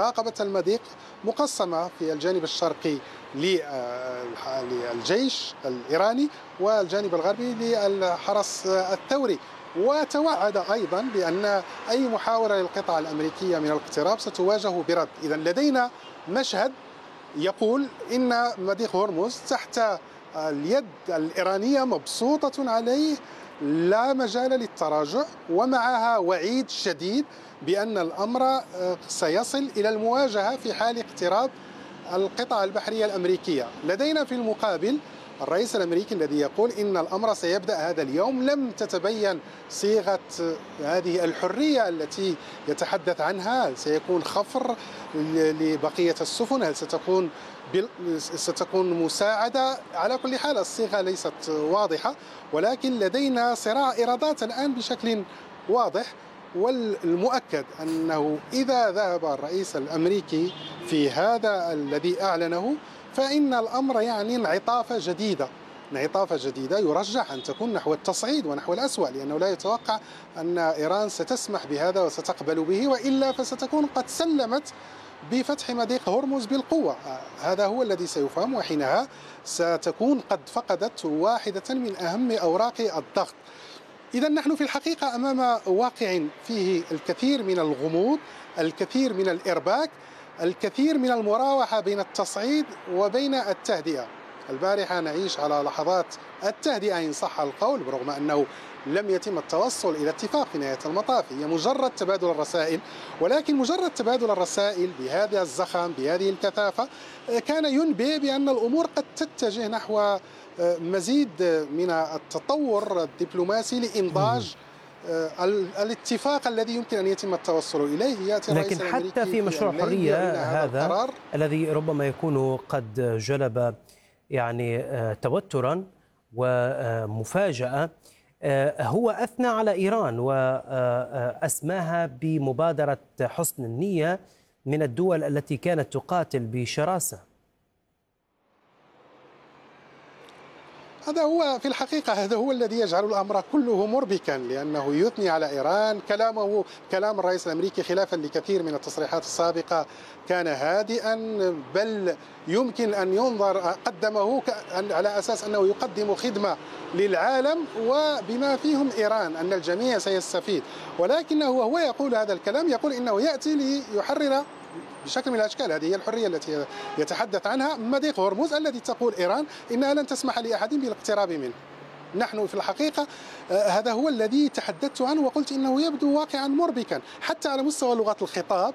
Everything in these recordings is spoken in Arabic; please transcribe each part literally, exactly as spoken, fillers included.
مراقبة المضيق مقسمة في الجانب الشرقي للجيش الإيراني والجانب الغربي للحرس الثوري. وتوعد أيضا بأن أي محاولة للقطع الأمريكية من الاقتراب ستواجه برد. إذا لدينا مشهد يقول إن مضيق هرمز تحت اليد الإيرانية مبسوطة عليه، لا مجال للتراجع، ومعها وعيد شديد بأن الأمر سيصل إلى المواجهة في حال اقتراب القطع البحرية الأمريكية. لدينا في المقابل الرئيس الأمريكي الذي يقول إن الأمر سيبدأ هذا اليوم. لم تتبين صيغة هذه الحرية التي يتحدث عنها، هل سيكون خفر لبقية السفن، هل ستكون ستكون مساعدة؟ على كل حال الصيغة ليست واضحة، ولكن لدينا صراع إيرادات الآن بشكل واضح. والمؤكد أنه إذا ذهب الرئيس الأمريكي في هذا الذي أعلنه فإن الأمر يعني انعطافة جديدة انعطافة جديدة يرجح أن تكون نحو التصعيد ونحو الأسوأ، لأنه لا يتوقع أن إيران ستسمح بهذا وستقبل به، وإلا فستكون قد سلمت بفتح مضيق هرمز بالقوة. هذا هو الذي سيفهم، وحينها ستكون قد فقدت واحدة من أهم أوراق الضغط. إذا نحن في الحقيقة أمام واقع فيه الكثير من الغموض، الكثير من الإرباك، الكثير من المراوحة بين التصعيد وبين التهدئة. البارحة نعيش على لحظات التهدئة إن صح القول، برغم أنه لم يتم التوصل إلى اتفاق في نهاية المطاف، هي مجرد تبادل الرسائل. ولكن مجرد تبادل الرسائل بهذا الزخم بهذه الكثافة كان ينبئ بأن الأمور قد تتجه نحو مزيد من التطور الدبلوماسي لإنضاج الاتفاق الذي يمكن أن يتم التوصل إليه. يأتي لكن حتى في مشروع حرية هذا الذي ربما يكون قد جلب يعني توترا ومفاجأة، هو أثنى على إيران وأسماها بمبادرة حسن النية من الدول التي كانت تقاتل بشراسة. هذا هو في الحقيقة هذا هو الذي يجعل الأمر كله مربكا، لأنه يثني على إيران. كلامه كلام الرئيس الأمريكي خلافا لكثير من التصريحات السابقة كان هادئا، بل يمكن أن ينظر قدمه على أساس أنه يقدم خدمة للعالم وبما فيهم إيران، أن الجميع سيستفيد. ولكنه وهو يقول هذا الكلام يقول إنه يأتي ليحرر بشكل من الأشكال، هذه هي الحرية التي يتحدث عنها، مضيق هرمز الذي تقول إيران إنها لن تسمح لأحد بالاقتراب منه. نحن في الحقيقة هذا هو الذي تحدثت عنه، وقلت إنه يبدو واقعا مربكا حتى على مستوى لغة الخطاب،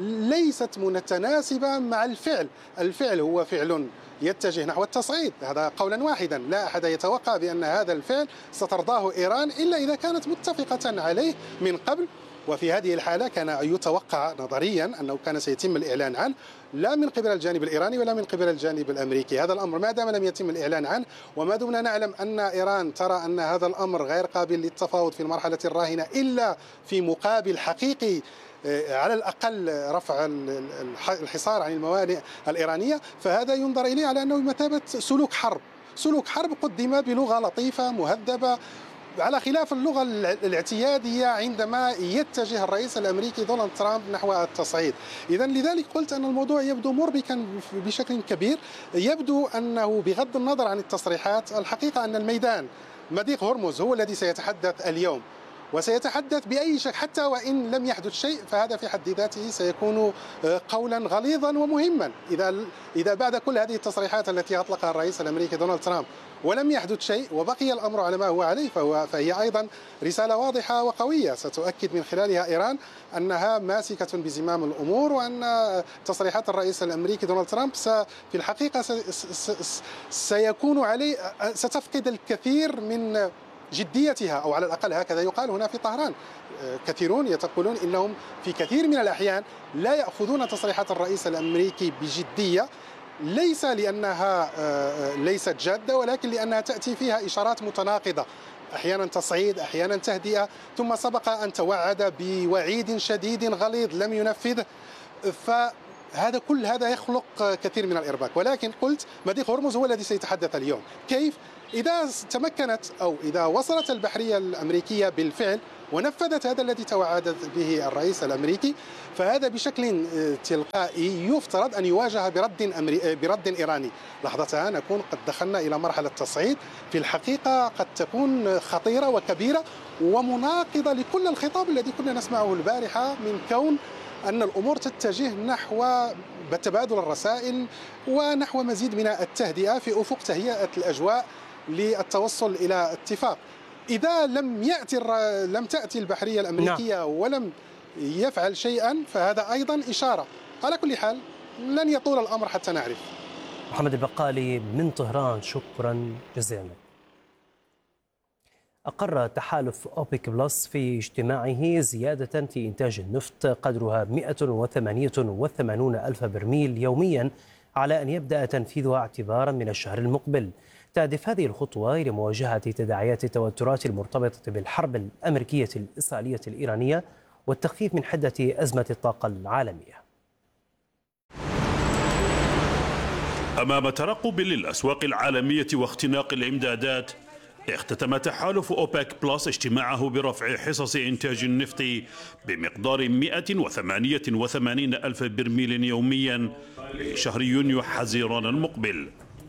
ليست متناسبة مع الفعل. الفعل هو فعل يتجه نحو التصعيد، هذا قولا واحدا، لا أحد يتوقع بأن هذا الفعل سترضاه إيران إلا إذا كانت متفقة عليه من قبل. وفي هذه الحالة كان يتوقع نظريا أنه كان سيتم الإعلان عنه، لا من قبل الجانب الإيراني ولا من قبل الجانب الأمريكي. هذا الأمر ما دام لم يتم الإعلان عنه، وما دمنا نعلم أن إيران ترى أن هذا الأمر غير قابل للتفاوض في المرحلة الراهنة إلا في مقابل حقيقي على الأقل رفع الحصار عن الموانئ الإيرانية، فهذا ينظر إليه على أنه بمثابة سلوك حرب سلوك حرب قدم بلغة لطيفة مهذبة، على خلاف اللغة الاعتيادية عندما يتجه الرئيس الأمريكي دونالد ترامب نحو التصعيد. إذن لذلك قلت أن الموضوع يبدو مربكا بشكل كبير. يبدو أنه بغض النظر عن التصريحات، الحقيقة أن الميدان مضيق هرمز هو الذي سيتحدث اليوم، وسيتحدث بأي شيء، حتى وإن لم يحدث شيء فهذا في حد ذاته سيكون قولا غليظا ومهما. إذا إذا بعد كل هذه التصريحات التي أطلقها الرئيس الأمريكي دونالد ترامب ولم يحدث شيء وبقي الأمر على ما هو عليه، فهو فهي أيضا رسالة واضحة وقوية ستؤكد من خلالها إيران أنها ماسكة بزمام الأمور، وأن تصريحات الرئيس الأمريكي دونالد ترامب في الحقيقة سيكون عليه ستفقد الكثير من جديتها، أو على الأقل هكذا يقال هنا في طهران. كثيرون يقولون إنهم في كثير من الأحيان لا يأخذون تصريحات الرئيس الأمريكي بجدية، ليس لأنها ليست جادة، ولكن لأنها تأتي فيها إشارات متناقضة، أحيانا تصعيد أحيانا تهدئة، ثم سبق أن توعد بوعيد شديد غليظ لم ينفذه. فهذا كل هذا يخلق كثير من الإرباك. ولكن قلت مضيق هرمز هو الذي سيتحدث اليوم. كيف؟ إذا تمكنت أو إذا وصلت البحرية الأمريكية بالفعل ونفذت هذا الذي توعدت به الرئيس الأمريكي، فهذا بشكل تلقائي يفترض أن يواجه برد برد إيراني. لحظتها نكون قد دخلنا إلى مرحلة تصعيد في الحقيقة قد تكون خطيرة وكبيرة ومناقضة لكل الخطاب الذي كنا نسمعه البارحة، من كون أن الأمور تتجه نحو تبادل الرسائل ونحو مزيد من التهدئة في أفق تهيئة الأجواء للتوصل إلى اتفاق. إذا لم يأتي لم تأتي البحرية الأمريكية نعم. ولم يفعل شيئا فهذا أيضا إشارة. على كل حال لن يطول الأمر حتى نعرف. محمد البقالي من طهران، شكرا جزيلا. أقر تحالف أوبك بلس في اجتماعه زيادة في إنتاج النفط قدرها مئة وثمانية وثمانين ألف برميل يوميا على أن يبدأ تنفيذها اعتبارا من الشهر المقبل. تهدف هذه الخطوة إلى مواجهة تداعيات التوترات المرتبطة بالحرب الأمريكية الإسرائيلية الإيرانية والتخفيف من حدة أزمة الطاقة العالمية. أمام ترقب للأسواق العالمية واختناق الإمدادات، اختتم تحالف أوبك بلس اجتماعه برفع حصص إنتاج النفط بمقدار مئة وثمانية وثمانين ألف برميل يوميا لشهر يونيو حزيران المقبل.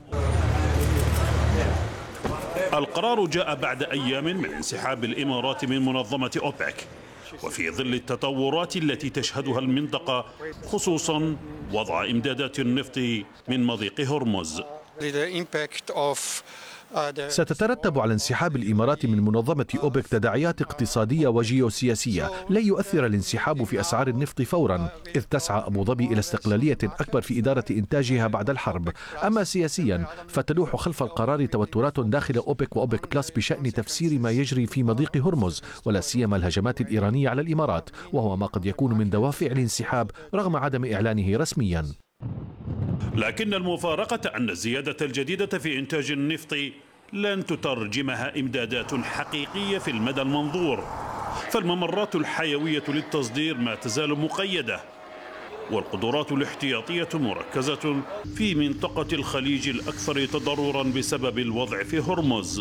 القرار جاء بعد أيام من انسحاب الإمارات من منظمة أوبك، وفي ظل التطورات التي تشهدها المنطقة، خصوصا وضع إمدادات النفط من مضيق هرمز. ستترتب على انسحاب الإمارات من منظمة أوبك تداعيات اقتصادية وجيوسياسية. لن يؤثر الانسحاب في أسعار النفط فورا، إذ تسعى أبو ظبي إلى استقلالية أكبر في إدارة إنتاجها بعد الحرب. أما سياسيا فتلوح خلف القرار توترات داخل أوبك وأوبك بلس بشأن تفسير ما يجري في مضيق هرمز، ولا سيما الهجمات الإيرانية على الإمارات، وهو ما قد يكون من دوافع الانسحاب رغم عدم إعلانه رسميا. لكن المفارقة أن الزيادة الجديدة في إنتاج النفط لن تترجمها إمدادات حقيقية في المدى المنظور، فالممرات الحيوية للتصدير ما تزال مقيدة، والقدرات الاحتياطية مركزة في منطقة الخليج الأكثر تضررا بسبب الوضع في هرمز.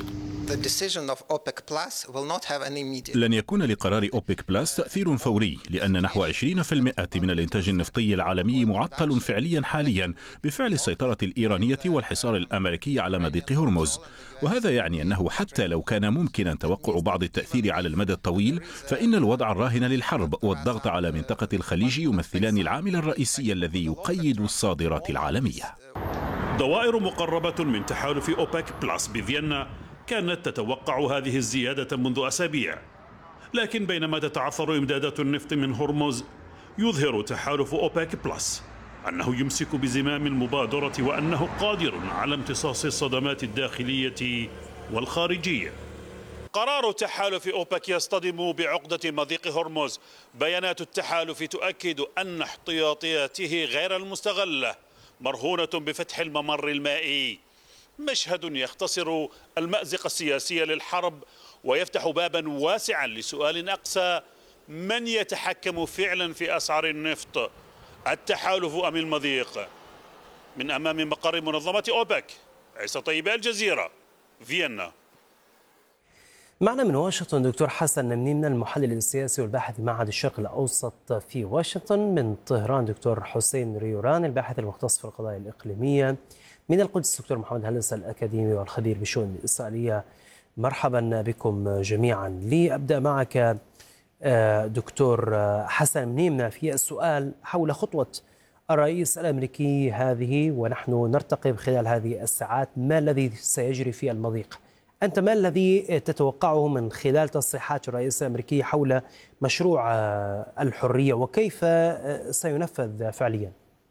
لن يكون لقرار أوبك بلس تأثير فوري، لأن نحو عشرين بالمئة من الإنتاج النفطي العالمي معطل فعليا حاليا بفعل السيطرة الإيرانية والحصار الأمريكي على مضيق هرمز. وهذا يعني أنه حتى لو كان ممكنا توقع بعض التأثير على المدى الطويل، فإن الوضع الراهن للحرب والضغط على منطقة الخليج يمثلان العامل الرئيسي الذي يقيد الصادرات العالمية. دوائر مقربة من تحالف أوبك بلس بفيينا كانت تتوقع هذه الزيادة منذ أسابيع، لكن بينما تتعثر إمدادات النفط من هرمز، يظهر تحالف أوبك بلس أنه يمسك بزمام المبادرة وأنه قادر على امتصاص الصدمات الداخلية والخارجية. قرار تحالف أوبك يصطدم بعقدة مضيق هرمز. بيانات التحالف تؤكد أن احتياطياته غير المستغلة مرهونة بفتح الممر المائي، مشهد يختصر المأزق السياسي للحرب ويفتح بابا واسعا لسؤال أقسى: من يتحكم فعلا في أسعار النفط، التحالف أم المضيق؟ من أمام مقر منظمة أوبك، عيسى طيب، الجزيرة، فيينا. معنا من واشنطن دكتور حسن منيمنا، المحلل السياسي والباحث بمعهد الشرق الأوسط في واشنطن. من طهران دكتور حسين ريوران، الباحث المختص في القضايا الإقليمية. من القدس دكتور محمد هلس، الأكاديمي والخبير بالشؤون الإسرائيلية. مرحبا بكم جميعا. لي أبدأ معك دكتور حسن منيمنا في السؤال حول خطوة الرئيس الأمريكي هذه، ونحن نرتقب خلال هذه الساعات ما الذي سيجري في المضيق. أنت ما الذي تتوقعه من خلال تصريحات الرئيس الأمريكي حول مشروع الحرية وكيف سينفذ فعليا؟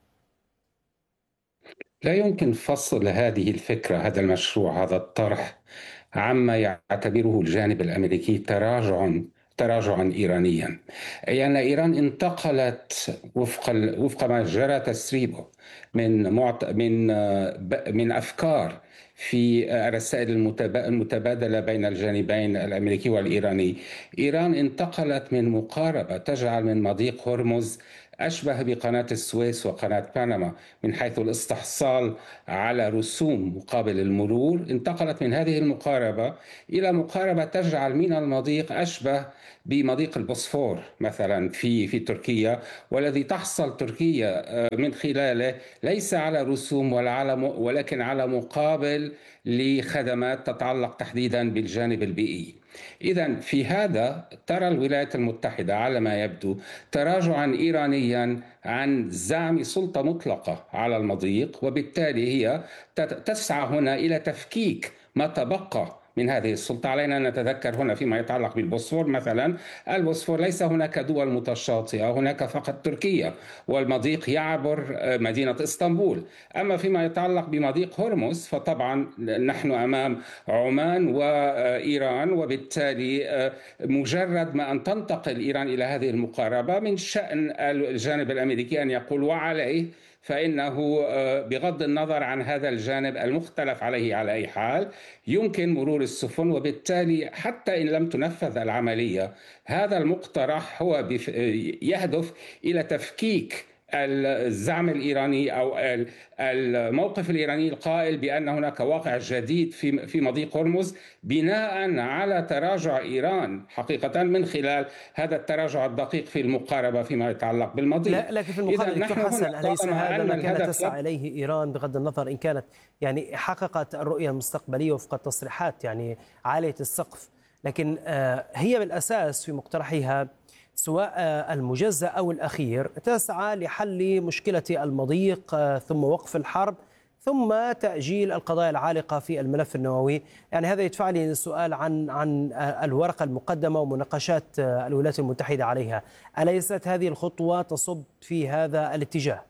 لا يمكن فصل هذه الفكرة، هذا المشروع، هذا الطرح، عما يعتبره الجانب الأمريكي تراجع تراجعا إيرانيا. يعني إيران انتقلت وفق وفق ما جرى تسريبه من معت... من من أفكار في الرسائل المتبادلة بين الجانبين الأمريكي والإيراني. إيران انتقلت من مقاربة تجعل من مضيق هرمز أشبه بقناة السويس وقناة بنما من حيث الاستحصال على رسوم مقابل المرور، انتقلت من هذه المقاربة إلى مقاربة تجعل من المضيق أشبه بمضيق البوسفور مثلا في في تركيا، والذي تحصل تركيا من خلاله ليس على رسوم ولا على ولكن على مقابل لخدمات تتعلق تحديدا بالجانب البيئي. إذن في هذا ترى الولايات المتحدة على ما يبدو تراجعا إيرانيا عن زعم سلطة مطلقة على المضيق، وبالتالي هي تسعى هنا إلى تفكيك ما تبقى من هذه السلطة. علينا أن نتذكر هنا فيما يتعلق بالبوسفور مثلا، البوسفور ليس هناك دول متشاطئة، هناك فقط تركيا، والمضيق يعبر مدينة اسطنبول. أما فيما يتعلق بمضيق هرمز فطبعا نحن أمام عمان وإيران، وبالتالي مجرد ما أن تنتقل إيران إلى هذه المقاربة من شأن الجانب الأمريكي أن يقول وعليه، فإنه بغض النظر عن هذا الجانب المختلف عليه على أي حال يمكن مرور السفن، وبالتالي حتى إن لم تنفذ العملية هذا المقترح هو يهدف إلى تفكيك الزعم الإيراني أو الموقف الإيراني القائل بأن هناك واقع جديد في في مضيق هرمز بناء على تراجع إيران حقيقة من خلال هذا التراجع الدقيق في المقاربة فيما يتعلق بالمضيق. لا لكن في المقابل دكتور حسن، أليس هذا ما كانت تسعى إليه إيران بغض النظر إن كانت يعني حققت الرؤية المستقبلية وفق التصريحات يعني عالية السقف، لكن هي بالأساس في مقترحها سواء المجزأ أو الأخير تسعى لحل مشكلة المضيق ثم وقف الحرب ثم تأجيل القضايا العالقة في الملف النووي. يعني هذا يدفعني للسؤال عن عن الورقة المقدمة ومناقشات الولايات المتحدة عليها. أليست هذه الخطوة تصب في هذا الاتجاه؟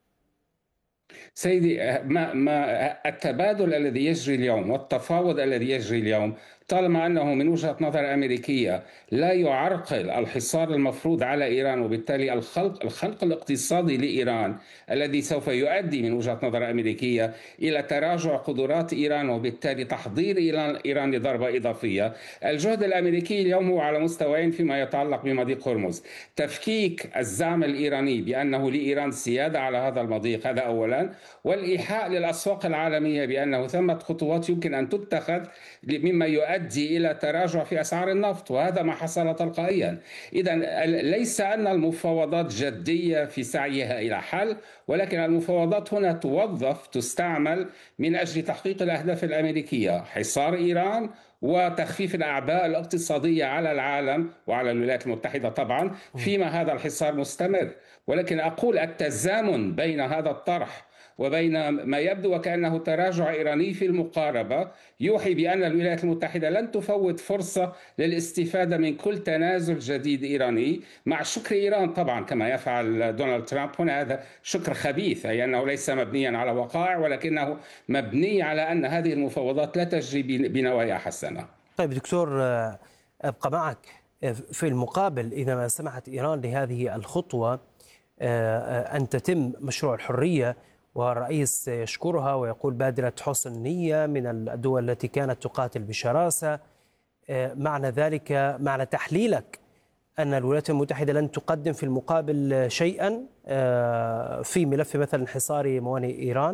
سيدي، ما ما التبادل الذي يجري اليوم والتفاوض الذي يجري اليوم طالما أنه من وجهة نظر أمريكية لا يعرقل الحصار المفروض على إيران، وبالتالي الخلق الخلق الاقتصادي لإيران الذي سوف يؤدي من وجهة نظر أمريكية إلى تراجع قدرات إيران وبالتالي تحضير إيران إيران لضربة إضافية. الجهد الأمريكي اليوم هو على مستويين فيما يتعلق بمضيق هرمز: تفكيك الزعم الإيراني بأنه لإيران سيادة على هذا المضيق، هذا أولا، والإيحاء للأسواق العالمية بأنه ثمة خطوات يمكن أن تتخذ مما يؤدي إلى تراجع في أسعار النفط، وهذا ما حصل تلقائيا. إذن ليس أن المفاوضات جدية في سعيها إلى حل، ولكن المفاوضات هنا توظف تستعمل من أجل تحقيق الأهداف الأمريكية: حصار إيران وتخفيف الأعباء الاقتصادية على العالم وعلى الولايات المتحدة طبعا فيما هذا الحصار مستمر. ولكن أقول التزامن بين هذا الطرح وبين ما يبدو وكأنه تراجع إيراني في المقاربة يوحي بأن الولايات المتحدة لن تفوت فرصة للاستفادة من كل تنازل جديد إيراني، مع شكر إيران طبعا كما يفعل دونالد ترامب. هنا هذا شكر خبيث، أي أنه ليس مبنيا على وقائع ولكنه مبني على أن هذه المفاوضات لا تجري بنوايا حسنة. طيب دكتور، أبقى معك. في المقابل إذا ما سمحت إيران لهذه الخطوة أن تتم مشروع الحرية، والرئيس يشكرها ويقول بادرة حسن نية من الدول التي كانت تقاتل بشراسة، معنى ذلك معنى تحليلك أن الولايات المتحدة لن تقدم في المقابل شيئا في ملف مثلا حصار موانئ إيران؟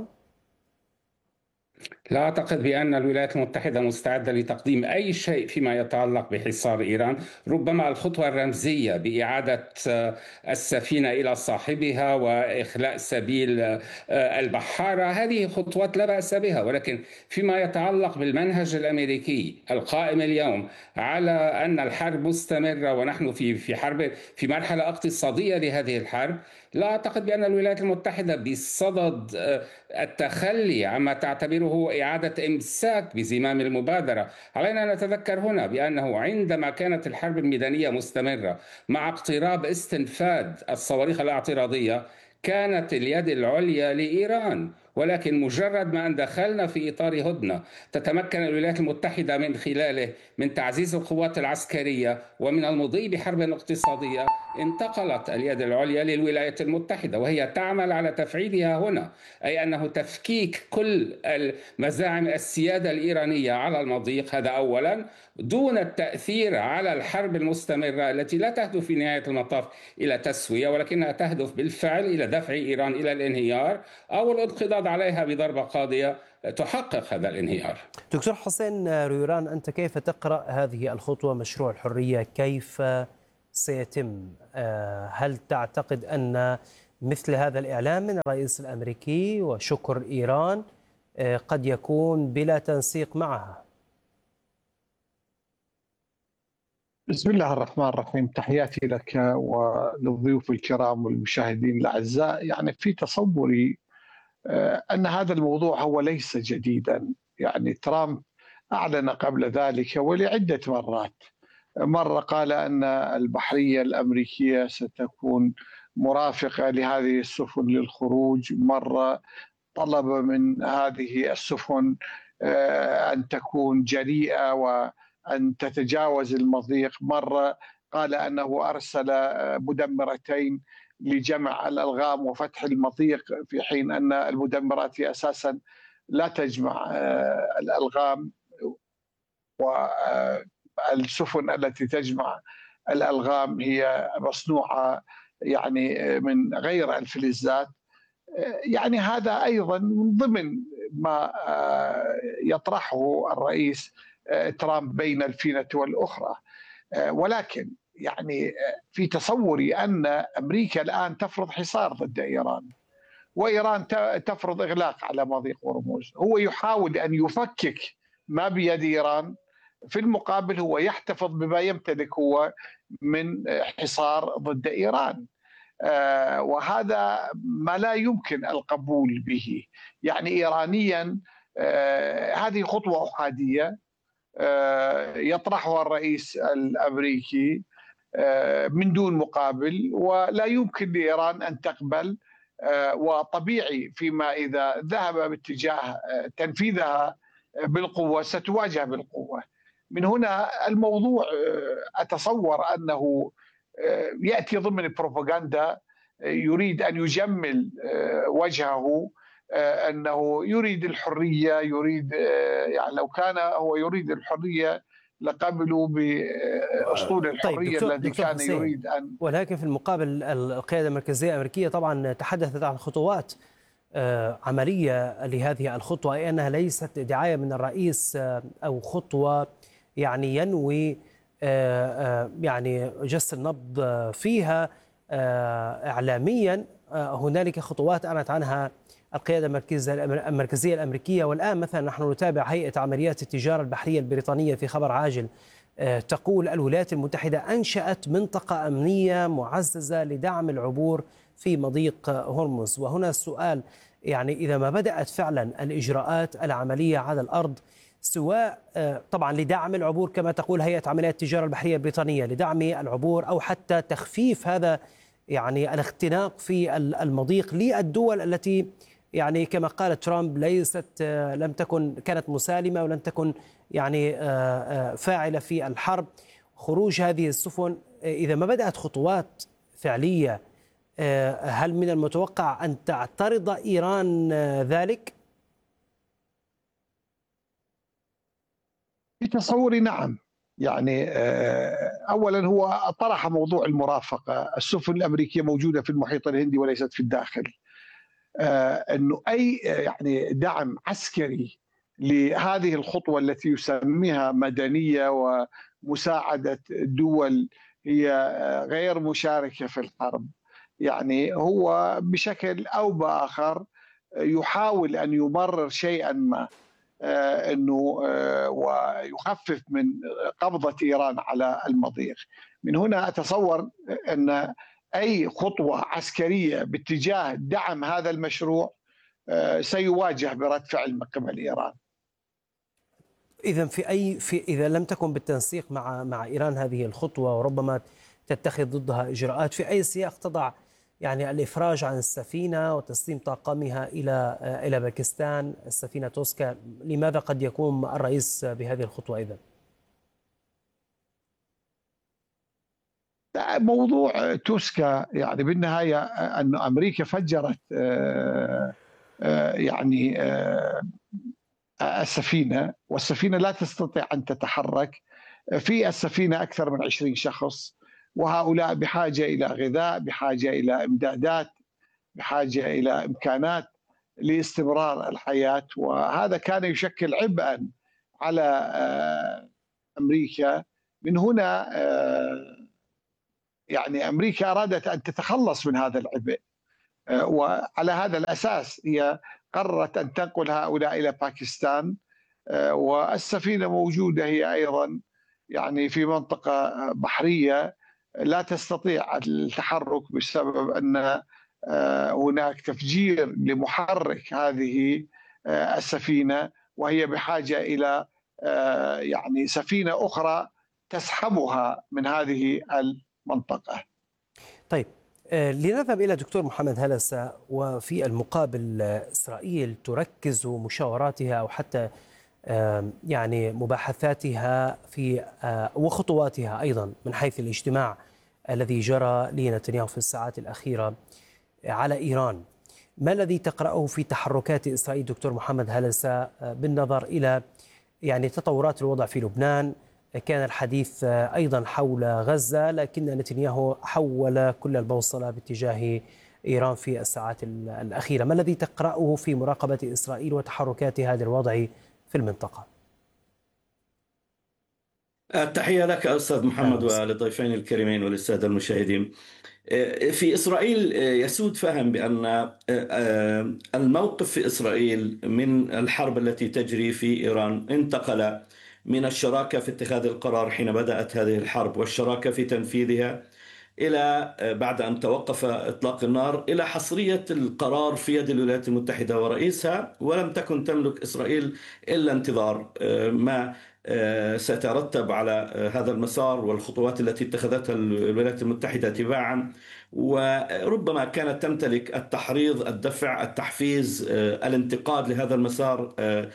لا أعتقد بأن الولايات المتحدة مستعدة لتقديم أي شيء فيما يتعلق بحصار إيران. ربما الخطوة الرمزية بإعادة السفينة إلى صاحبها وإخلاء سبيل البحارة، هذه خطوات لا بأس بها، ولكن فيما يتعلق بالمنهج الأمريكي القائم اليوم على أن الحرب مستمرة ونحن في في حرب في مرحلة اقتصادية لهذه الحرب، لا أعتقد بأن الولايات المتحدة بصدد التخلي عما تعتبره إعادة إمساك بزمام المبادرة. علينا أن نتذكر هنا بأنه عندما كانت الحرب الميدانية مستمرة مع اقتراب استنفاد الصواريخ الاعتراضية كانت اليد العليا لإيران، ولكن مجرد ما أن دخلنا في إطار هدنة تتمكن الولايات المتحدة من خلاله من تعزيز القوات العسكرية ومن المضي بحرب اقتصادية، انتقلت اليد العليا للولايات المتحدة، وهي تعمل على تفعيلها هنا، أي أنه تفكيك كل مزاعم السيادة الإيرانية على المضيق، هذا أولا، دون التأثير على الحرب المستمرة التي لا تهدف في نهاية المطاف إلى تسوية، ولكنها تهدف بالفعل إلى دفع إيران إلى الانهيار أو الانقضاض عليها بضربة قاضية تحقق هذا الانهيار. دكتور حسين رويران، أنت كيف تقرأ هذه الخطوة مشروع الحرية؟ كيف سيتم؟ هل تعتقد أن مثل هذا الإعلام من الرئيس الأمريكي وشكر إيران قد يكون بلا تنسيق معها؟ بسم الله الرحمن الرحيم، تحياتي لك وللضيوف الكرام والمشاهدين الأعزاء. يعني في تصوري أن هذا الموضوع هو ليس جديدا، يعني ترامب أعلن قبل ذلك ولعدة مرات. مرة قال أن البحرية الأمريكية ستكون مرافقة لهذه السفن للخروج، مرة طلب من هذه السفن أن تكون جريئة وأن تتجاوز المضيق، مرة قال أنه أرسل مدمرتين لجمع الألغام وفتح المضيق، في حين أن المدمرات أساسا لا تجمع الألغام، والسفن التي تجمع الألغام هي مصنوعة يعني من غير الفلزات. يعني هذا أيضا من ضمن ما يطرحه الرئيس ترامب بين الفينة والأخرى. ولكن يعني في تصوري أن أمريكا الآن تفرض حصار ضد إيران، وإيران تفرض إغلاق على مضيق هرمز. هو يحاول أن يفكك ما بيد إيران، في المقابل هو يحتفظ بما يمتلك هو من حصار ضد إيران، آه وهذا ما لا يمكن القبول به. يعني إيرانيا آه هذه خطوة أحادية آه يطرحها الرئيس الأمريكي آه من دون مقابل، ولا يمكن لإيران أن تقبل، آه وطبيعي فيما إذا ذهب باتجاه تنفيذها بالقوة ستواجه بالقوة. من هنا الموضوع آه أتصور أنه يأتي ضمن البروباغندا، يريد أن يجمل وجهه، أنه يريد الحرية، يريد يعني لو كان هو يريد الحرية لقبلوا بأسطول الحرية طيب الذي كان حسين. يريد أن. ولكن في المقابل القيادة المركزية الأمريكية طبعا تحدثت عن خطوات عملية لهذه الخطوة، أي أنها ليست دعاية من الرئيس أو خطوة يعني ينوي يعني جس النبض فيها إعلاميا. هنالك خطوات أعلنت عنها القيادة المركزية الأمريكية، والآن مثلا نحن نتابع هيئة عمليات التجارة البحرية البريطانية في خبر عاجل تقول الولايات المتحدة أنشأت منطقة أمنية معززة لدعم العبور في مضيق هرمز. وهنا السؤال، يعني إذا ما بدأت فعلا الإجراءات العملية على الأرض، سواء طبعا لدعم العبور كما تقول هيئة عمليات التجارة البحرية البريطانية، لدعم العبور أو حتى تخفيف هذا يعني الاختناق في المضيق للدول التي يعني كما قال ترامب ليست لم تكن كانت مسالمة ولم تكن يعني فاعلة في الحرب، خروج هذه السفن. إذا ما بدأت خطوات فعلية، هل من المتوقع أن تعترض إيران ذلك؟ في تصوري نعم. يعني أولا هو طرح موضوع المرافقة، السفن الأمريكية موجودة في المحيط الهندي وليست في الداخل، أنه أي يعني دعم عسكري لهذه الخطوة التي يسميها مدنية ومساعدة دول هي غير مشاركة في الحرب، يعني هو بشكل أو بآخر يحاول أن يبرر شيئا ما، أنه ويخفف من قبضة إيران على المضيق. من هنا أتصور أن أي خطوة عسكرية باتجاه دعم هذا المشروع سيواجه برد فعل من قبل إيران. إذا في أي في إذا لم تكن بالتنسيق مع مع إيران هذه الخطوة وربما تتخذ ضدها إجراءات، في أي سياق تضع يعني الإفراج عن السفينة وتسليم طاقمها إلى إلى باكستان، السفينة توسكا. لماذا قد يقوم الرئيس بهذه الخطوة إذن؟ موضوع توسكا يعني بالنهاية أن أمريكا فجرت يعني السفينة، والسفينة لا تستطيع أن تتحرك. في السفينة أكثر من عشرين شخص، وهؤلاء بحاجة إلى غذاء، بحاجة إلى إمدادات، بحاجة إلى إمكانات لاستمرار الحياة، وهذا كان يشكل عبئا على أمريكا. من هنا يعني أمريكا أرادت أن تتخلص من هذا العبء، وعلى هذا الأساس هي قررت أن تنقل هؤلاء إلى باكستان. والسفينة موجودة هي أيضا يعني في منطقة بحرية لا تستطيع التحرك بسبب أن هناك تفجير لمحرك هذه السفينة، وهي بحاجة إلى يعني سفينة أخرى تسحبها من هذه المنطقة. طيب لنذهب إلى دكتور محمد هلسة. وفي المقابل إسرائيل تركز مشاوراتها أو حتى يعني مباحثاتها في وخطواتها أيضا من حيث الاجتماع الذي جرى لنتنياهو في الساعات الأخيرة على إيران. ما الذي تقرأه في تحركات إسرائيل دكتور محمد هلسة بالنظر إلى يعني تطورات الوضع في لبنان؟ كان الحديث أيضا حول غزة، لكن نتنياهو حول كل البوصلة باتجاه إيران في الساعات الأخيرة. ما الذي تقرأه في مراقبة إسرائيل وتحركات هذا الوضع في المنطقة؟ التحية لك أستاذ محمد وللضيفين الكريمين وللسادة المشاهدين. في إسرائيل يسود فهم بأن الموقف في إسرائيل من الحرب التي تجري في إيران انتقل من الشراكة في اتخاذ القرار حين بدأت هذه الحرب والشراكة في تنفيذها إلى بعد أن توقف إطلاق النار إلى حصرية القرار في يد الولايات المتحدة ورئيسها، ولم تكن تملك إسرائيل إلا انتظار ما سيترتب على هذا المسار والخطوات التي اتخذتها الولايات المتحدة تباعا. وربما كانت تمتلك التحريض، الدفع، التحفيز، الانتقاد لهذا المسار،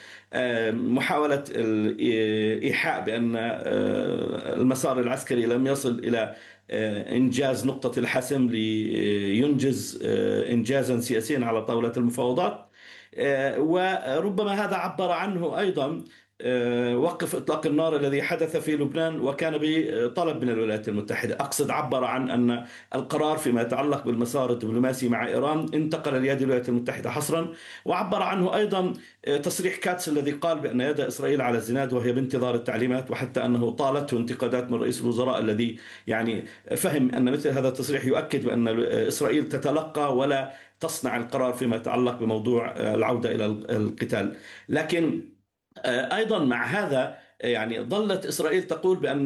محاولة الإيحاء بأن المسار العسكري لم يصل إلى إنجاز نقطة الحسم لينجز إنجازا سياسيا على طاولة المفاوضات. وربما هذا عبر عنه أيضا وقف إطلاق النار الذي حدث في لبنان وكان بطلب من الولايات المتحدة. أقصد عبر عن أن القرار فيما يتعلق بالمسار الدبلوماسي مع إيران انتقل ليد الولايات المتحدة حصرا. وعبر عنه أيضا تصريح كاتس الذي قال بأن يد إسرائيل على الزناد وهي بانتظار التعليمات، وحتى أنه طالته انتقادات من رئيس الوزراء الذي يعني فهم أن مثل هذا التصريح يؤكد بأن إسرائيل تتلقى ولا تصنع القرار فيما يتعلق بموضوع العودة إلى القتال. لكن أيضا مع هذا يعني ظلت إسرائيل تقول بأن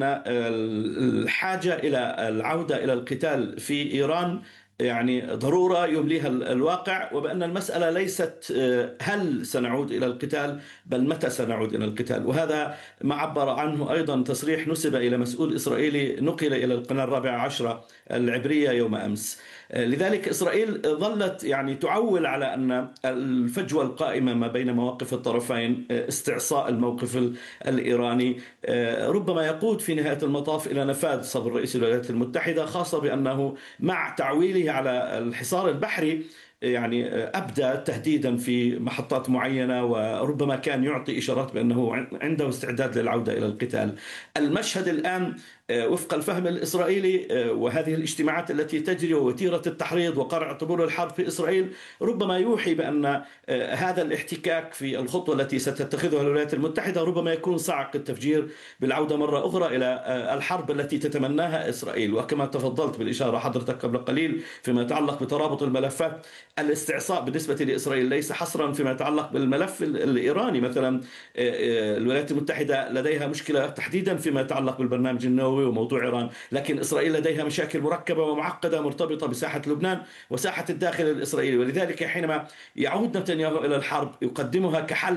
الحاجة إلى العودة إلى القتال في إيران يعني ضرورة يمليها الواقع، وبأن المسألة ليست هل سنعود إلى القتال بل متى سنعود إلى القتال. وهذا ما عبر عنه أيضا تصريح نسب إلى مسؤول إسرائيلي نقل إلى القناة الرابعة عشرة العبرية يوم أمس. لذلك إسرائيل ظلت يعني تعول على أن الفجوة القائمة ما بين مواقف الطرفين، استعصاء الموقف الإيراني، ربما يقود في نهاية المطاف إلى نفاذ صبر رئيس الولايات المتحدة، خاصة بأنه مع تعويله على الحصار البحري يعني أبدى تهديدا في محطات معينة، وربما كان يعطي إشارات بأنه عنده استعداد للعودة إلى القتال. المشهد الآن وفق الفهم الإسرائيلي وهذه الاجتماعات التي تجري ووتيرة التحريض وقرع طبول الحرب في إسرائيل ربما يوحي بأن هذا الاحتكاك في الخطوة التي ستتخذها الولايات المتحدة ربما يكون صعق التفجير بالعودة مرة أخرى إلى الحرب التي تتمناها إسرائيل. وكما تفضلت بالإشارة حضرتك قبل قليل فيما يتعلق بترابط الملفات، الاستعصاء بالنسبة لإسرائيل ليس حصرا فيما يتعلق بالملف الإيراني. مثلا الولايات المتحدة لديها مشكلة تحديدا فيما يتعلق بالبرنامج النووي وموضوع إيران، لكن إسرائيل لديها مشاكل مركبة ومعقدة مرتبطة بساحة لبنان وساحة الداخل الإسرائيلي. ولذلك حينما يعود نتنياهو إلى الحرب يقدمها كحل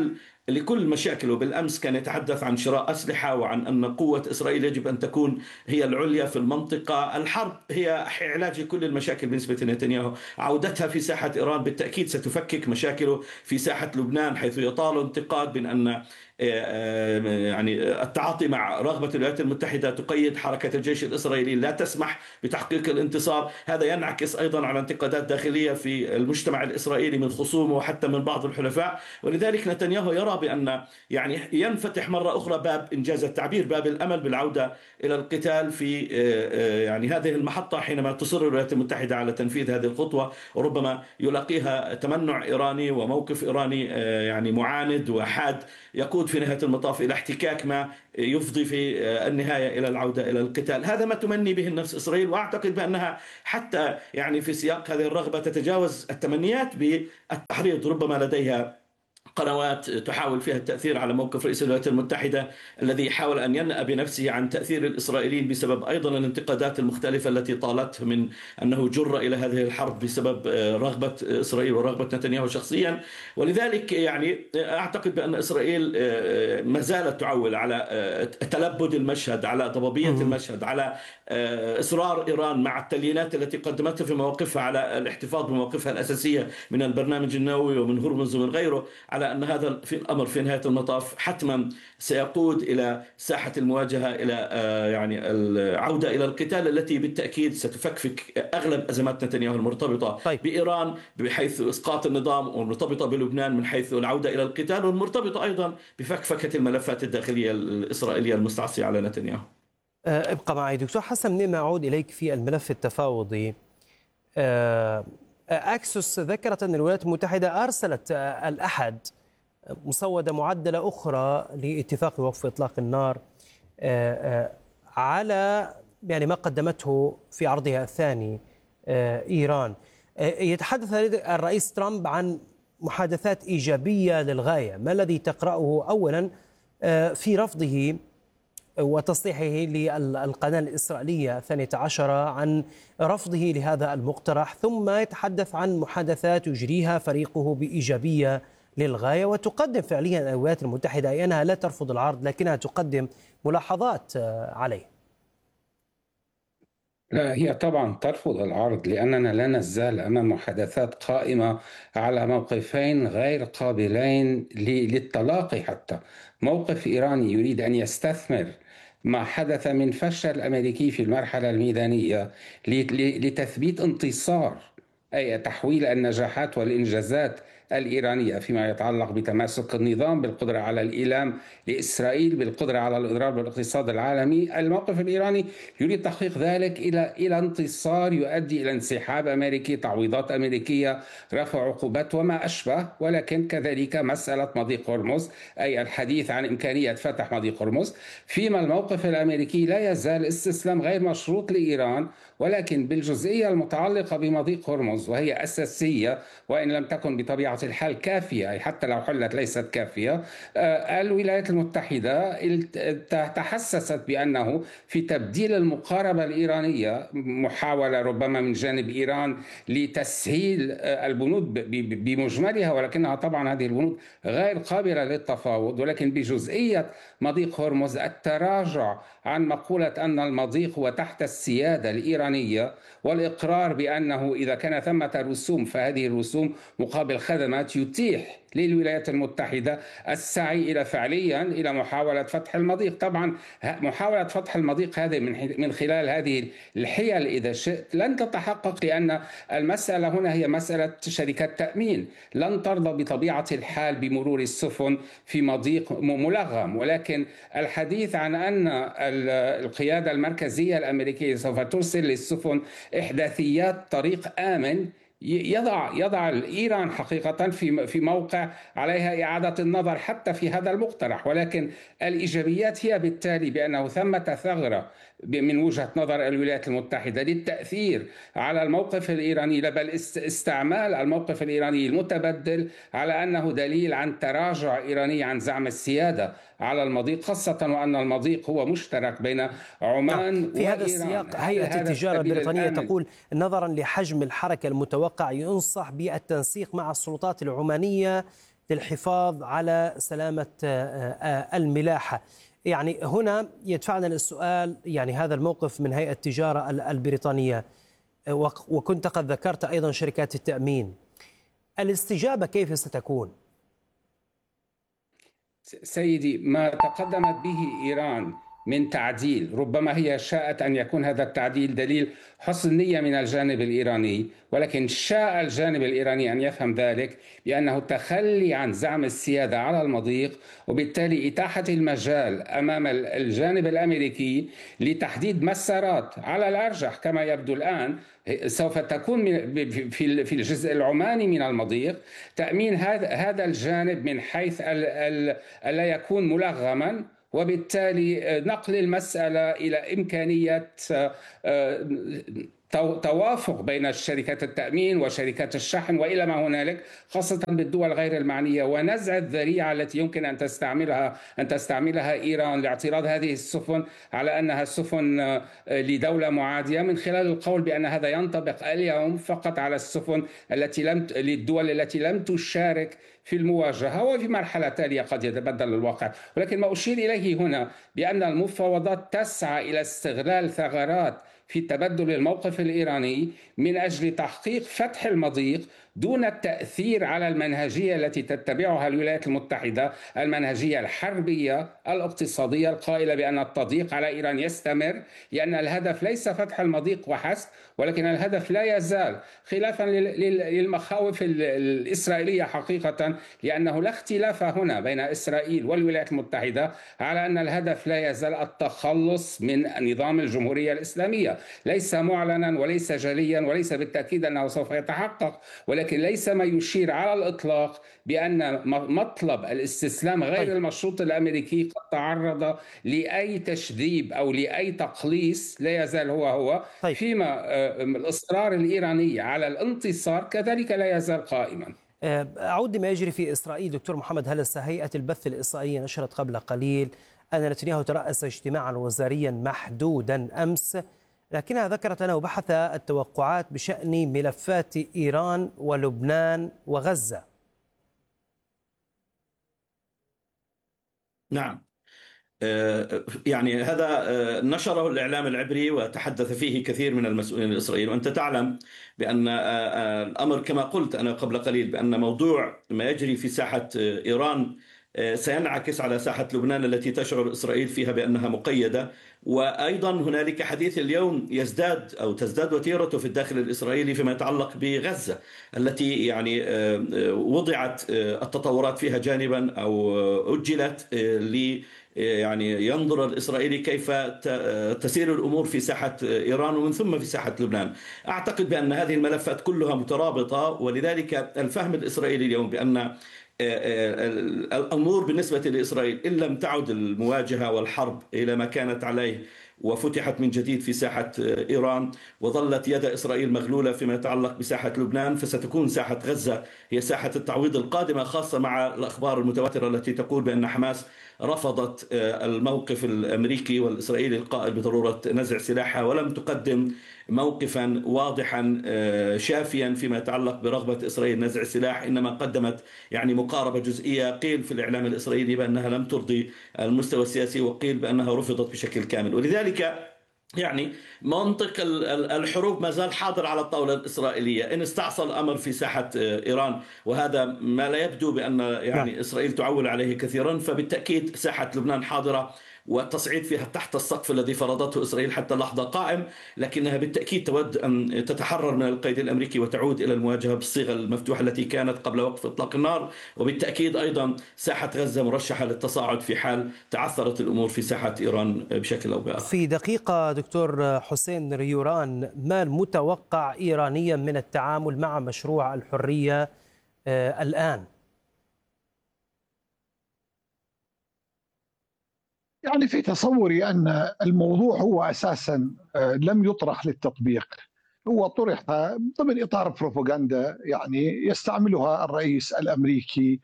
لكل مشاكله. بالأمس كان يتحدث عن شراء أسلحة وعن أن قوة إسرائيل يجب أن تكون هي العليا في المنطقة. الحرب هي علاج كل المشاكل بالنسبة لنتنياهو. عودتها في ساحة إيران بالتأكيد ستفكك مشاكله في ساحة لبنان، حيث يطال انتقاد بأن أن يعني التعاطي مع رغبة الولايات المتحدة تقيد حركة الجيش الإسرائيلي، لا تسمح بتحقيق الانتصار. هذا ينعكس أيضا على انتقادات داخلية في المجتمع الإسرائيلي من خصومه وحتى من بعض الحلفاء. ولذلك نتنياهو يرى بأن يعني ينفتح مرة أخرى باب، إنجاز التعبير، باب الأمل بالعودة إلى القتال في يعني هذه المحطة، حينما تصر الولايات المتحدة على تنفيذ هذه الخطوة، وربما يلاقيها تمنع إيراني وموقف إيراني يعني معاند وحاد يقود في نهاية المطاف إلى احتكاك ما يفضي في النهاية إلى العودة إلى القتال. هذا ما تمني به النفس إسرائيل، وأعتقد بأنها حتى يعني في سياق هذه الرغبة تتجاوز التمنيات بالتحريض. ربما لديها قنوات تحاول فيها التأثير على موقف رئيس الولايات المتحدة الذي حاول أن ينأى بنفسه عن تأثير الإسرائيليين بسبب أيضا الانتقادات المختلفة التي طالته من أنه جر إلى هذه الحرب بسبب رغبة إسرائيل ورغبة نتنياهو شخصيا. ولذلك يعني أعتقد بأن إسرائيل ما زالت تعول على تلبد المشهد، على ضبابية المشهد، على إصرار إيران مع التليينات التي قدمتها في مواقفها على الاحتفاظ بمواقفها الأساسية من البرنامج النووي ومن هرمز ومن غيره، على أن هذا في الأمر في نهاية المطاف حتما سيقود إلى ساحة المواجهة، إلى يعني العودة إلى القتال التي بالتأكيد ستفكفك أغلب أزمات نتنياهو المرتبطة طيب. بإيران بحيث إسقاط النظام، والمرتبطة بلبنان من حيث العودة إلى القتال، والمرتبطة أيضا بفكفكة الملفات الداخلية الإسرائيلية المستعصية على نتنياهو. ابقى معي دكتور حسن، منين ما أعود إليك في الملف التفاوضي. أكسوس ذكرت أن الولايات المتحدة أرسلت الأحد مسودة معدلة أخرى لاتفاق وقف إطلاق النار على يعني ما قدمته في عرضها الثاني إيران. يتحدث الرئيس ترامب عن محادثات إيجابية للغاية. ما الذي تقرأه أولا في رفضه وتصريحه للقناة الإسرائيلية الثانية عشرة عن رفضه لهذا المقترح، ثم يتحدث عن محادثات يجريها فريقه بإيجابية للغاية، وتقدم فعليا الولايات المتحدة أي أنها لا ترفض العرض لكنها تقدم ملاحظات عليه؟ لا، هي طبعا ترفض العرض، لأننا لا نزال أمام محادثات قائمة على موقفين غير قابلين للتلاقي. حتى موقف إيراني يريد أن يستثمر ما حدث من فشل أمريكي في المرحلة الميدانية لتثبيت انتصار، أي تحويل النجاحات والإنجازات الإيرانية فيما يتعلق بتماسك النظام، بالقدرة على الإيلام لإسرائيل، بالقدرة على الإضرار بالاقتصاد العالمي. الموقف الإيراني يريد تحقيق ذلك إلى إلى انتصار يؤدي إلى انسحاب أمريكي، تعويضات أمريكية، رفع عقوبات وما أشبه. ولكن كذلك مسألة مضيق هرمز، أي الحديث عن إمكانية فتح مضيق هرمز، فيما الموقف الأمريكي لا يزال استسلام غير مشروط لإيران، ولكن بالجزئية المتعلقة بمضيق هرمز، وهي أساسية وإن لم تكن بطبيعة الحال كافية، أي حتى لو حلت ليست كافية. الولايات المتحدة تحسست بأنه في تبديل المقاربة الإيرانية محاولة ربما من جانب إيران لتسهيل البنود بمجملها، ولكنها طبعا هذه البنود غير قابلة للتفاوض. ولكن بجزئية مضيق هرمز التراجع عن مقولة أن المضيق هو تحت السيادة الإيرانية، والإقرار بأنه إذا كان ثمة رسوم فهذه الرسوم مقابل خدمات يتيح للولايات المتحدة السعي إلى فعليا إلى محاولة فتح المضيق. طبعا محاولة فتح المضيق هذه من خلال هذه الحيل إذا شئت لن تتحقق، لأن المسألة هنا هي مسألة شركات تأمين لن ترضى بطبيعة الحال بمرور السفن في مضيق ملغم. ولكن الحديث عن أن القيادة المركزية الأمريكية سوف ترسل للسفن إحداثيات طريق آمن يضع يضع إيران حقيقة في في موقع عليها إعادة النظر حتى في هذا المقترح. ولكن الإيجابيات هي بالتالي بأنه ثمة ثغرة من وجهة نظر الولايات المتحدة للتأثير على الموقف الإيراني، بل استعمال الموقف الإيراني المتبدل على أنه دليل عن تراجع إيراني عن زعم السيادة على المضيق، خاصة وأن المضيق هو مشترك بين عمان في هذا السياق هيئة التجارة البريطانية تقول نظرا لحجم الحركة المتوقع ينصح بالتنسيق مع السلطات العمانية للحفاظ على سلامة الملاحة. يعني هنا يدفعنا للسؤال، يعني هذا الموقف من هيئة التجارة البريطانية، وكنت قد ذكرت أيضا شركات التأمين، الاستجابة كيف ستكون؟ سيدي، ما تقدمت به إيران من تعديل، ربما هي شاءت أن يكون هذا التعديل دليل حسن نية من الجانب الإيراني، ولكن شاء الجانب الإيراني أن يفهم ذلك بأنه تخلي عن زعم السيادة على المضيق، وبالتالي إتاحة المجال أمام الجانب الأمريكي لتحديد مسارات على الأرجح كما يبدو الآن سوف تكون في الجزء العماني من المضيق، تأمين هذا الجانب من حيث ألا يكون ملغما، وبالتالي نقل المسألة إلى إمكانية توافق بين شركات التأمين وشركات الشحن وإلى ما هنالك، خاصة بالدول غير المعنية، ونزع الذريعة التي يمكن أن تستعملها أن تستعملها إيران لاعتراض هذه السفن على أنها سفن لدولة معادية، من خلال القول بأن هذا ينطبق اليوم فقط على السفن التي لم للدول التي لم تشارك في المواجهة، وفي مرحلة تالية قد يتبدل الواقع. ولكن ما أشير إليه هنا بأن المفاوضات تسعى إلى استغلال ثغرات في تبدل الموقف الإيراني من أجل تحقيق فتح المضيق دون التأثير على المنهجية التي تتبعها الولايات المتحدة، المنهجية الحربية الاقتصادية القائلة بأن التضييق على إيران يستمر، لأن الهدف ليس فتح المضيق وحسب، ولكن الهدف لا يزال خلافا للمخاوف الإسرائيلية حقيقة، لأنه لا اختلاف هنا بين إسرائيل والولايات المتحدة على أن الهدف لا يزال التخلص من نظام الجمهورية الإسلامية، ليس معلنا وليس جليا وليس بالتأكيد أنه سوف يتحقق، ولكن ليس ما يشير على الإطلاق بأن مطلب الاستسلام غير طيب. المشروط الأمريكي قد تعرض لأي تشذيب أو لأي تقليص، لا يزال هو هو طيب. فيما الإصرار الإيراني على الانتصار كذلك لا يزال قائما. أعود لما يجري في إسرائيل. دكتور محمد هلس، هيئة البث الإسرائيلية نشرت قبل قليل أن نتنياهو ترأس اجتماعا وزاريا محدودا أمس، لكنها ذكرت أنه بحث التوقعات بشأن ملفات إيران ولبنان وغزة. نعم، يعني هذا نشره الإعلام العبري وتحدث فيه كثير من المسؤولين الإسرائيليين، وأنت تعلم بأن الأمر كما قلت أنا قبل قليل بأن موضوع ما يجري في ساحة إيران سينعكس على ساحة لبنان التي تشعر إسرائيل فيها بأنها مقيدة، وأيضا هنالك حديث اليوم يزداد أو تزداد وتيرته في الداخل الإسرائيلي فيما يتعلق بغزة التي يعني وضعت التطورات فيها جانبا أو أجلت ل يعني ينظر الإسرائيلي كيف تسير الأمور في ساحة إيران ومن ثم في ساحة لبنان. أعتقد بأن هذه الملفات كلها مترابطة، ولذلك الفهم الإسرائيلي اليوم بأن الأمور بالنسبة لإسرائيل إن لم تعد المواجهة والحرب إلى ما كانت عليه وفتحت من جديد في ساحة إيران وظلت يد إسرائيل مغلولة فيما يتعلق بساحة لبنان، فستكون ساحة غزة هي ساحة التعويض القادمة، خاصة مع الأخبار المتواترة التي تقول بأن حماس رفضت الموقف الأمريكي والإسرائيلي القائل بضرورة نزع سلاحها، ولم تقدم موقفا واضحا شافيا فيما يتعلق برغبة إسرائيل نزع السلاح، إنما قدمت يعني مقاربة جزئية قيل في الإعلام الإسرائيلي بأنها لم ترضي المستوى السياسي وقيل بأنها رفضت بشكل كامل. ولذلك يعني منطق الحروب ما زال حاضر على الطاولة الإسرائيلية إن استعصى الأمر في ساحة إيران، وهذا ما لا يبدو بأن يعني إسرائيل تعول عليه كثيرا، فبالتأكيد ساحة لبنان حاضرة والتصعيد فيها تحت السقف الذي فرضته إسرائيل حتى اللحظة قائم، لكنها بالتأكيد تود أن تتحرر من القيد الأمريكي وتعود إلى المواجهة بالصيغة المفتوحة التي كانت قبل وقف إطلاق النار. وبالتأكيد أيضا ساحة غزة مرشحة للتصاعد في حال تعثرت الأمور في ساحة إيران بشكل أو بآخر. في دقيقة دكتور حسين ريوران، ما المتوقع إيرانيا من التعامل مع مشروع الحرية آه الآن؟ يعني في تصوري أن الموضوع هو أساسا لم يطرح للتطبيق، هو طرح ضمن إطار بروباغندا يعني يستعملها الرئيس الأمريكي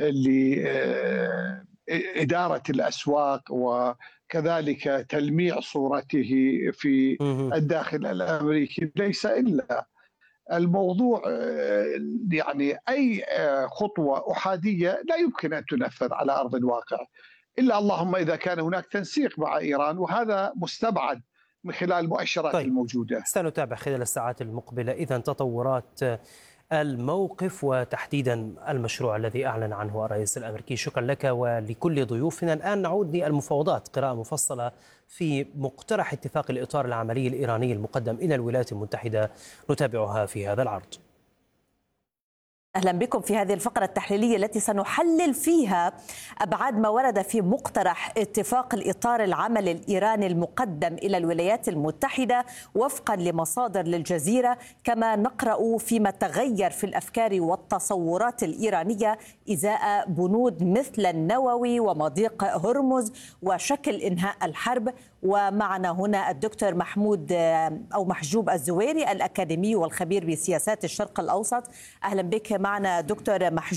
لإدارة الأسواق وكذلك تلميع صورته في الداخل الأمريكي، ليس إلا الموضوع يعني أي خطوة أحادية لا يمكن أن تنفذ على أرض الواقع، إلا اللهم إذا كان هناك تنسيق مع إيران، وهذا مستبعد من خلال المؤشرات طيب. الموجودة. سنتابع خلال الساعات المقبلة إذن تطورات الموقف وتحديدا المشروع الذي أعلن عنه الرئيس الأمريكي. شكرا لك ولكل ضيوفنا. الآن نعود للمفاوضات، قراءة مفصلة في مقترح اتفاق الإطار العملي الإيراني المقدم إلى الولايات المتحدة، نتابعها في هذا العرض. أهلا بكم في هذه الفقرة التحليلية التي سنحلل فيها أبعاد ما ورد في مقترح اتفاق الإطار العمل الإيراني المقدم إلى الولايات المتحدة وفقا لمصادر للجزيرة، كما نقرأ فيما تغير في الأفكار والتصورات الإيرانية إزاء بنود مثل النووي ومضيق هرمز وشكل إنهاء الحرب. ومعنا هنا الدكتور محمود أو محجوب الزويري الأكاديمي والخبير بسياسات الشرق الأوسط. أهلا بك معنا دكتور محجوب.